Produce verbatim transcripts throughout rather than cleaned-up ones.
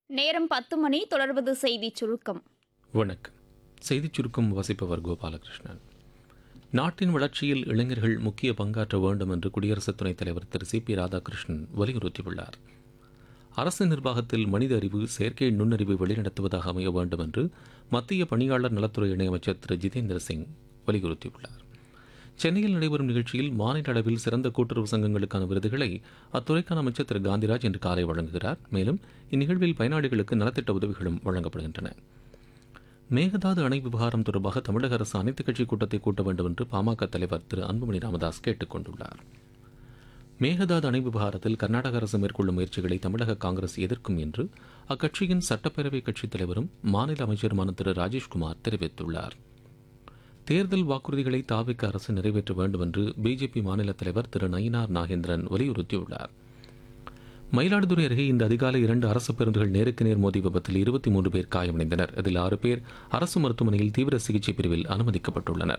நேரம் பத்து மணி. தொடர்வது செய்திச் சுருக்கம். வணக்கம். செய்திச் சுருக்கம் வாசிப்பவர் கோபாலகிருஷ்ணன். நாட்டின் வளர்ச்சியில் இளைஞர்கள் முக்கிய பங்காற்ற வேண்டும் என்று குடியரசு துணைத் தலைவர் திரு சி பி ராதாகிருஷ்ணன் வலியுறுத்தியுள்ளார். அரசு நிர்வாகத்தில் மனித அறிவு, செயற்கை நுண்ணறிவு வழிநடத்துவதாக அமைய வேண்டும் என்று மத்திய பணியாளர் நலத்துறை இணையமைச்சர் திரு ஜிதேந்திர சிங் வலியுறுத்தியுள்ளார். சென்னையில் நடைபெறும் நிகழ்ச்சியில் மாநில அளவில் சிறந்த கூட்டுறவு சங்கங்களுக்கான விருதுகளை அத்துறைக்கான அமைச்சர் திரு காந்திராஜ் இன்று காலை வழங்குகிறார். மேலும் இந்நிகழ்வில் பயனாளிகளுக்கு நலத்திட்ட உதவிகளும் வழங்கப்படுகின்றன. மேகதாது அணை விவகாரம் தொடர்பாக தமிழக அரசு அனைத்துக் கட்சி கூட்டத்தை கூட்ட வேண்டும் என்று பாமக தலைவர் திரு அன்புமணி ராமதாஸ் கேட்டுக் கொண்டுள்ளார். மேகதாது அணை விவகாரத்தில் கர்நாடக அரசு மேற்கொள்ளும் முயற்சிகளை தமிழக காங்கிரஸ் எதிர்க்கும் என்று அக்கட்சியின் சட்டப்பேரவை கட்சித் தலைவரும் மாநில அமைச்சருமான திரு ராஜேஷ்குமார் தெரிவித்துள்ளார். தேர்தல் வாக்குறுதிகளை தாவிக்க அரசு நிறைவேற்ற வேண்டும் என்று பிஜேபி மாநில தலைவர் திரு நயினார் நாகேந்திரன் வலியுறுத்தியுள்ளார். மயிலாடுதுறை அருகே இந்த அதிகாலை இரண்டு அரசு பேருந்துகள் நேருக்கு நேர் மோதி விபத்தில் இருபத்தி மூன்று பேர் காயமடைந்தனர். இதில் ஆறு பேர் அரசு மருத்துவமனையில் தீவிர சிகிச்சை பிரிவில் அனுமதிக்கப்பட்டுள்ளனர்.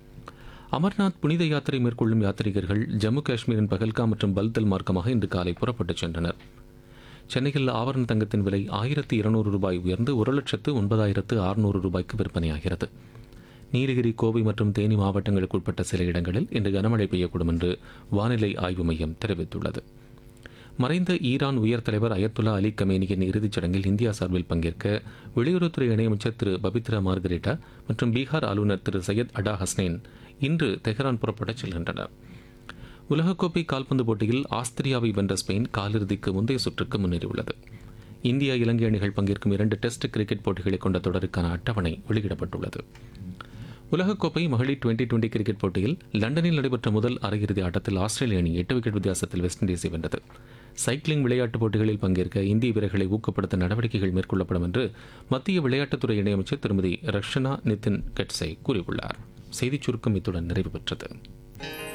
அமர்நாத் புனித யாத்திரை மேற்கொள்ளும் யாத்ரீகர்கள் ஜம்மு காஷ்மீரின் பகல்காம் மற்றும் பல்தல் மார்க்கமாக இன்று காலை புறப்பட்டுச் சென்றனர். சென்னையில் ஆபரண தங்கத்தின் விலை ஆயிரத்தி இருநூறு ரூபாய் உயர்ந்து ஒரு லட்சத்து ஒன்பதாயிரத்து அறுநூறு ரூபாய்க்கு விற்பனையாகிறது. நீலகிரி, கோவை மற்றும் தேனி மாவட்டங்களுக்கு உட்பட்ட சில இடங்களில் இன்று கனமழை பெய்யக்கூடும் என்று வானிலை ஆய்வு மையம் தெரிவித்துள்ளது. மறைந்த ஈரான் உயர் தலைவர் அயத்துல்லா அலி கமேனியின் இறுதிச் சடங்கில் இந்தியா சார்பில் பங்கேற்க வெளியுறவுத்துறை இணையமைச்சர் திரு பபித்ரா மார்கரேட்டா மற்றும் பீகார் ஆளுநர் திரு சையத் அடா ஹஸ்னைன் இன்று தெஹ்ரான் புறப்படச் செல்கின்றனர். உலகக்கோப்பை கால்பந்து போட்டியில் ஆஸ்திரியாவை வென்ற ஸ்பெயின் காலிறுதிக்கு முந்தைய சுற்றுக்கு முன்னேறியுள்ளது. இந்தியா, இலங்கை அணிகள் பங்கேற்கும் இரண்டு டெஸ்ட் கிரிக்கெட் போட்டிகளை கொண்ட தொடருக்கான அட்டவணை வெளியிடப்பட்டுள்ளது. உலகக்கோப்பை மகளிர் டுவெண்டி டுவெண்டி கிரிக்கெட் போட்டியில் லண்டனில் நடைபெற்ற முதல் அரையிறுதி ஆட்டத்தில் ஆஸ்திரேலிய அணி எட்டு விக்கெட் வித்தியாசத்தில் வெஸ்ட் இண்டீஸை வென்றது. சைக்கிளிங் விளையாட்டுப் போட்டிகளில் பங்கேற்க இந்திய வீரர்களை ஊக்கப்படுத்த நடவடிக்கைகள் மேற்கொள்ளப்படும் என்று மத்திய விளையாட்டுத்துறை இணையமைச்சர் திருமதி ரக்ஷனா நிதின் கட்சே கூறியுள்ளார். செய்திச் சுருக்கம் இத்துடன் நிறைவு பெற்றது.